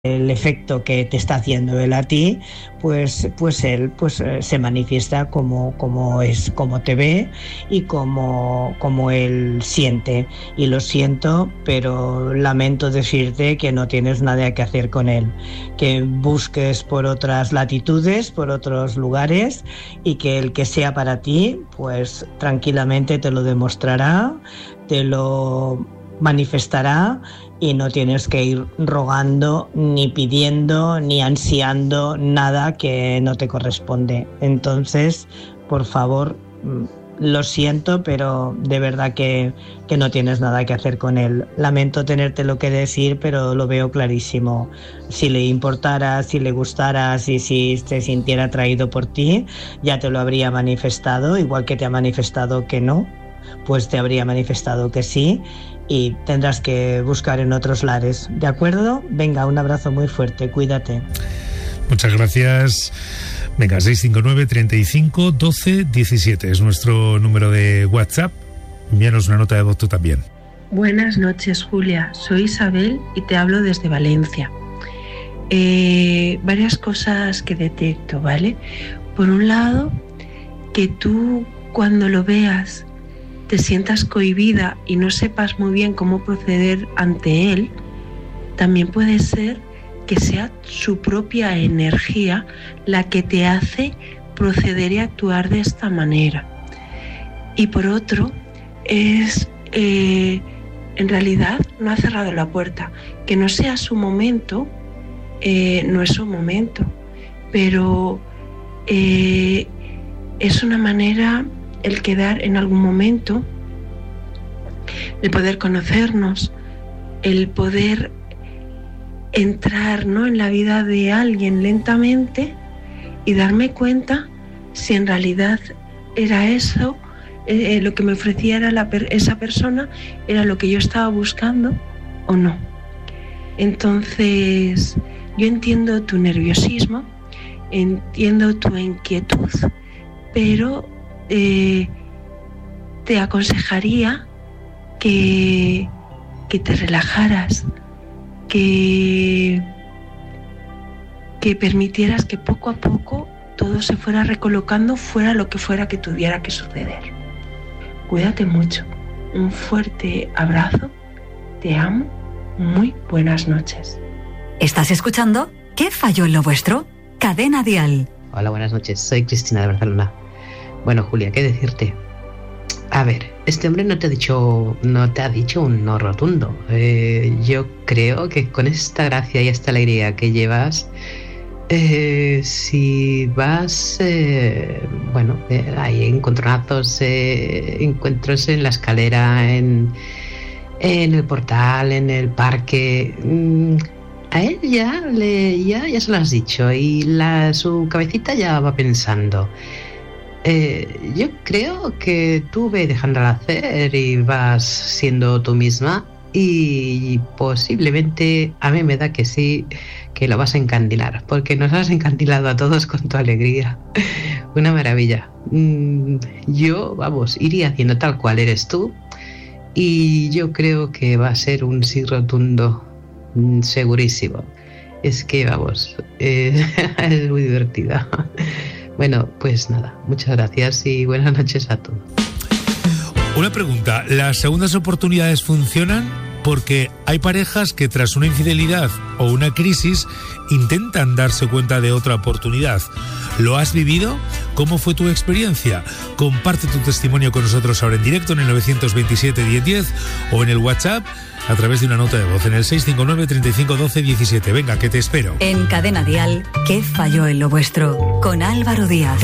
el efecto que te está haciendo él a ti, pues él se manifiesta como te ve y como él siente. Y lo siento, pero lamento decirte que no tienes nada que hacer con él, que busques por otras latitudes, por otros lugares, y que el que sea para ti, pues tranquilamente te lo demostrará, te lo manifestará, y no tienes que ir rogando, ni pidiendo, ni ansiando nada que no te corresponde. Entonces, por favor, lo siento, pero de verdad que no tienes nada que hacer con él. Lamento tenértelo que decir, pero lo veo clarísimo. Si le importara, si le gustara, si se sintiera atraído por ti, ya te lo habría manifestado, igual que te ha manifestado que no, pues te habría manifestado que sí. Y tendrás que buscar en otros lares, ¿de acuerdo? Venga, un abrazo muy fuerte, cuídate. Muchas gracias. Venga, 659 35 12 17 es nuestro número de WhatsApp. Envíanos una nota de voz tú también. Buenas noches, Julia. Soy Isabel y te hablo desde Valencia. Varias cosas que detecto, ¿vale? Por un lado, que tú cuando lo veas te sientas cohibida y no sepas muy bien cómo proceder ante él. También puede ser que sea su propia energía la que te hace proceder y actuar de esta manera. Y por otro, en realidad no ha cerrado la puerta. Que no sea su momento, no es su momento, pero es una manera el quedar en algún momento, el poder conocernos, el poder entrar, ¿no?, en la vida de alguien lentamente y darme cuenta si en realidad era eso, lo que me ofrecía era esa persona, era lo que yo estaba buscando o no. Entonces, yo entiendo tu nerviosismo, entiendo tu inquietud, pero te aconsejaría que te relajaras, que permitieras que poco a poco todo se fuera recolocando, fuera lo que fuera que tuviera que suceder. Cuídate mucho. Un fuerte abrazo. Te amo. Muy buenas noches. ¿Estás escuchando? ¿Qué falló en lo vuestro? Cadena Dial. Hola, buenas noches. Soy Cristina de Barcelona. Bueno, Julia, ¿qué decirte? A ver, este hombre no te ha dicho un no rotundo. Yo creo que con esta gracia y esta alegría que llevas, si vas, hay encontronazos, encuentros en la escalera, en el portal, en el parque, a él ya se lo has dicho y su cabecita ya va pensando. Yo creo que tú ve dejándolo hacer y vas siendo tú misma, y posiblemente a mí me da que sí, que lo vas a encandilar, porque nos has encandilado a todos con tu alegría. Una maravilla. Yo, iría haciendo tal cual eres tú, y yo creo que va a ser un sí rotundo, segurísimo. Es que es muy divertida. Bueno, pues nada, muchas gracias y buenas noches a todos. Una pregunta, ¿las segundas oportunidades funcionan? Porque hay parejas que tras una infidelidad o una crisis intentan darse cuenta de otra oportunidad. ¿Lo has vivido? ¿Cómo fue tu experiencia? Comparte tu testimonio con nosotros ahora en directo en el 927 1010 o en el WhatsApp a través de una nota de voz en el 659 35 12 17. Venga, que te espero. En Cadena Dial, ¿qué falló en lo vuestro? Con Álvaro Díaz.